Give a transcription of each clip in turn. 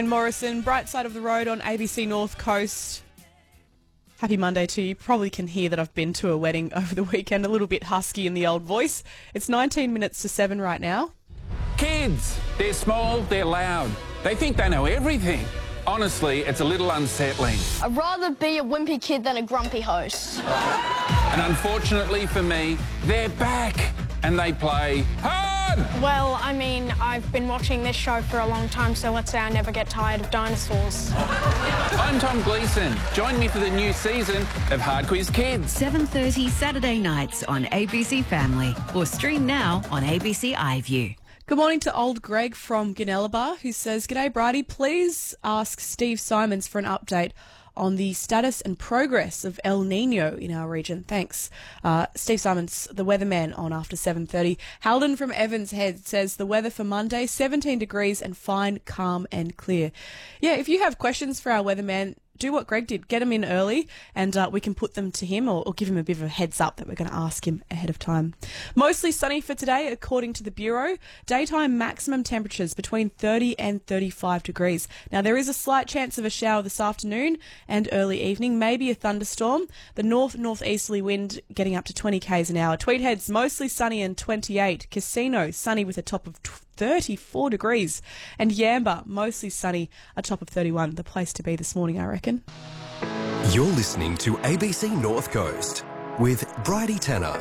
Morrison, bright side of the road on ABC North Coast. Happy Monday to you. Probably can hear that I've been to a wedding over the weekend, a little bit husky in the old voice. It's 19 minutes to 7 right now. Kids, they're small, they're loud. They think they know everything. Honestly, it's a little unsettling. I'd rather be a wimpy kid than a grumpy host. And unfortunately for me, they're back and they play hard. Well, I mean, I've been watching this show for a long time, so let's say I never get tired of dinosaurs. I'm Tom Gleeson. Join me for the new season of Hard Quiz Kids. 7:30 Saturday nights on ABC Family, or stream now on ABC iView. Good morning to old Greg from Ginelabar, who says, "G'day, Bridie. Please ask Steve Simons for an update on the status and progress of El Nino in our region. Thanks." Steve Simons, the weatherman, on after 7:30. Halden from Evans Head says the weather for Monday, 17 degrees and fine, calm and clear. Yeah, if you have questions for our weatherman, do what Greg did. Get them in early and we can put them to him or give him a bit of a heads up that we're going to ask him ahead of time. Mostly sunny for today, according to the Bureau. Daytime maximum temperatures between 30 and 35 degrees. Now, there is a slight chance of a shower this afternoon and early evening, maybe a thunderstorm. The north-northeasterly wind getting up to 20 k's an hour. Tweed Head's mostly sunny and 28. Casino, sunny with a top of 34 degrees. And Yamba, mostly sunny, a top of 31. The place to be this morning, I reckon. You're listening to ABC North Coast with Bridie Tanner.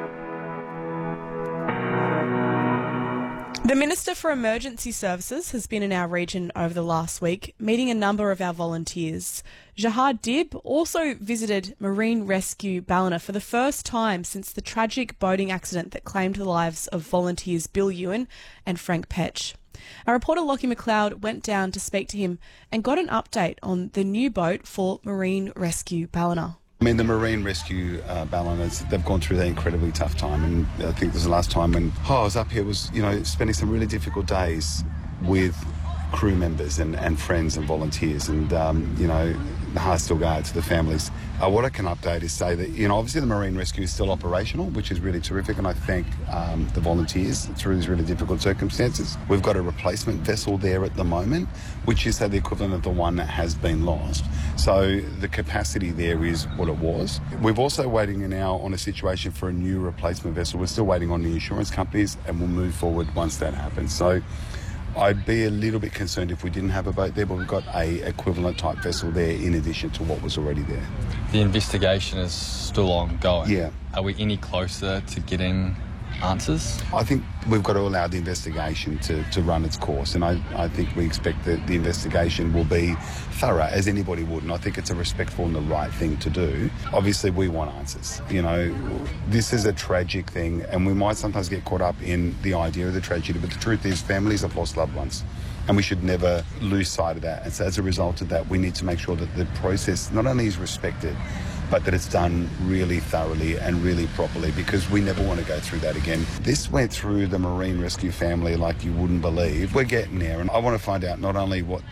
The Minister for Emergency Services has been in our region over the last week, meeting a number of our volunteers. Jahad Dib also visited Marine Rescue Ballina for the first time since the tragic boating accident that claimed the lives of volunteers Bill Ewan and Frank Petch. Our reporter Lockie McLeod went down to speak to him and got an update on the new boat for Marine Rescue Ballina. I mean, the Marine Rescue Ballinas, they've gone through that incredibly tough time, and I think this is the last time when I was up here was, spending some really difficult days with crew members and friends and volunteers, and, the hearts still go out to the families. What I can update is say that, obviously the Marine Rescue is still operational, which is really terrific, and I thank the volunteers through these really difficult circumstances. We've got a replacement vessel there at the moment, which is the equivalent of the one that has been lost. So the capacity there is what it was. We're also waiting now on a situation for a new replacement vessel. We're still waiting on the insurance companies, and we'll move forward once that happens. So I'd be a little bit concerned if we didn't have a boat there, but we've got a equivalent type vessel there in addition to what was already there. The investigation is still ongoing. Yeah. Are we any closer to getting answers? I think we've got to allow the investigation to run its course, and I think we expect that the investigation will be thorough, as anybody would, and I think it's a respectful and the right thing to do. Obviously, we want answers. This is a tragic thing, and we might sometimes get caught up in the idea of the tragedy, but the truth is families have lost loved ones, and we should never lose sight of that. And so as a result of that, we need to make sure that the process not only is respected, but that it's done really thoroughly and really properly, because we never want to go through that again. This went through the Marine Rescue family like you wouldn't believe. We're getting there, and I want to find out not only what